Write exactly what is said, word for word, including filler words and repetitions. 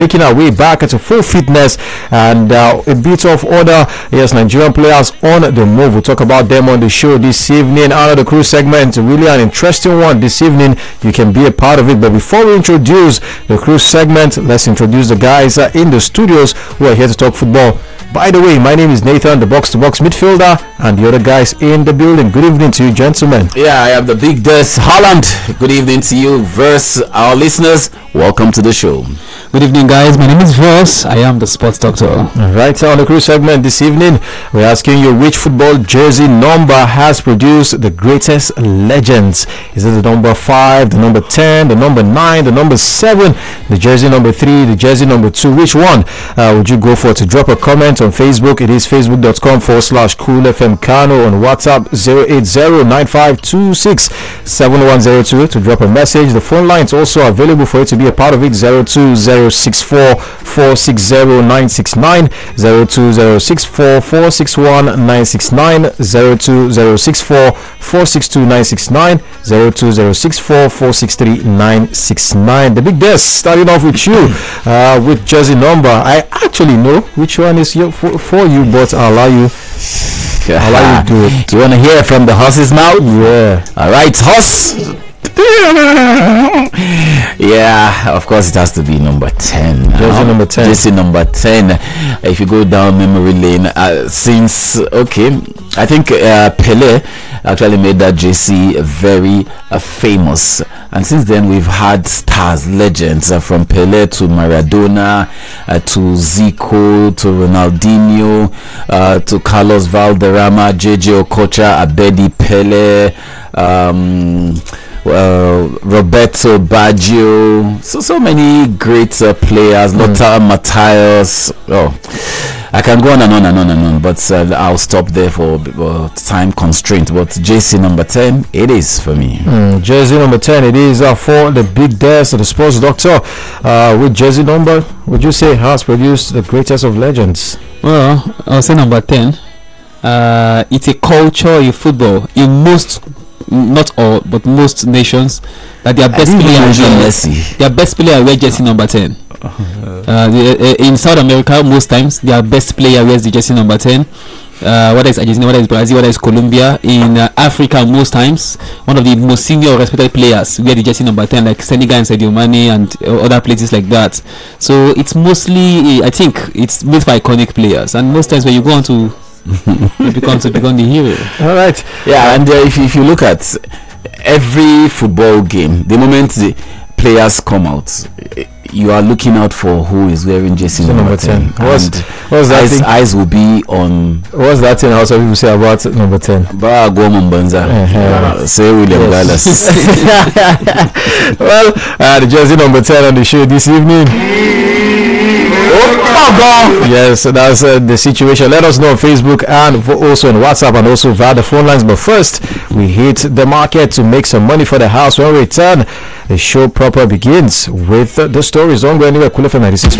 making our way back into full fitness and uh, a bit of order. Yes, Nigerian players on the move. We'll talk about them on the show this evening. Out of the crew segment, really an interesting one this evening. You can be a part of it. But before we introduce the crew segment, let's introduce the guys uh, in the studios who are here to talk football. By the way, my name is Nathan, the box-to-box midfielder, and the other guys in the building. Good evening to you, gentlemen. Yeah, I am the big Des Holland. Good evening to you, Verse, our listeners. Welcome to the show. Good evening, guys. My name is Verse. I am the sports doctor. Right, so on the crew segment this evening, we're asking you which football jersey number has produced the greatest legends. Is it the number five, the number ten, the number nine, the number seven, the jersey number three, the jersey number two? Which one uh, would you go for? To drop a comment on Facebook, it is facebook.com forward slash cool FM Kano. On WhatsApp zero eight zero nine five two six seven one zero two to drop a message. The phone line is also available for you to be a part of it. Zero two zero six four four six zero nine six nine, zero two zero six four four six one nine six nine, zero two zero six four four six two nine six nine, zero two zero six four four six three nine six nine. The big Des, starting off with you uh, with jersey number. I actually know which one is your, for, for you, but I'll allow you I'll allow you to do it. Do you want to hear from the horse's mouth? Yeah. All right, horse. Yeah, of course it has to be number ten. Jersey number ten. Jersey number ten. If you go down memory lane, uh, since okay, I think uh, Pelé actually made that jersey very uh, famous, and since then we've had stars, legends uh, from Pelé to Maradona uh, to Zico to Ronaldinho uh, to Carlos Valderrama, J J Okocha, Abedi Pelé. Um, Uh, Roberto Baggio, so so many great uh, players. mm. Lothar Matthäus. Oh, I can go on and on and on and on, but uh, I'll stop there for uh, time constraint. But jersey number ten, it is for me. Mm, jersey number ten, it is uh, for the big Des, the sports doctor. Uh, with jersey number, would you say has produced the greatest of legends? Well, I'll say number ten. Uh, it's a culture in football in most, not all, but most nations, that their best player wear, their best player wear jersey number ten. Uh, the, uh, in South America, most times their best player wears the jersey number ten. Uh, whether it's Argentina, whether it's Brazil, whether it's Colombia. In uh, Africa, most times one of the most senior respected players wear the jersey number ten, like Senegal and Sadio Mane and uh, other places like that. So it's mostly, I think, it's made for iconic players, and most times when you go on to it becomes to become the hero. All right. Yeah, and uh, if, if you look at every football game, the moment the players come out, you are looking out for who is wearing jersey number, number ten. ten. What's, what's that eyes, eyes will be on. What's that thing? How some people say about number ten? Ba Gomumbanza. Uh-huh. Say William Gallas. Yes. Well, uh, the jersey number ten on the show this evening. Oh, yes, that's uh, the situation. Let us know on Facebook and also on WhatsApp and also via the phone lines. But first, we hit the market to make some money for the house. When we return, the show proper begins with uh, the stories. Don't go anywhere. Cool F M ninety-six.